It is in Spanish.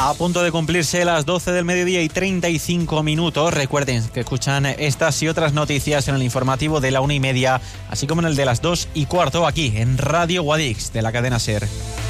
A punto de cumplirse las 12 del mediodía y 35 minutos. Recuerden que escuchan estas y otras noticias en el informativo de la 1:30, así como en el de las 2:15, aquí en Radio Guadix de la cadena SER.